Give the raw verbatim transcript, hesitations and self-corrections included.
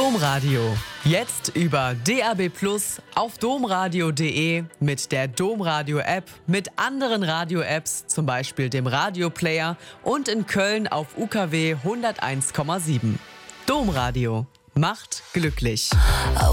Domradio. Jetzt über D A B plus, auf domradio punkt de, mit der Domradio-App, mit anderen Radio-Apps, zum Beispiel dem Radioplayer und in Köln auf U K W hunderteins Komma sieben. Domradio macht glücklich.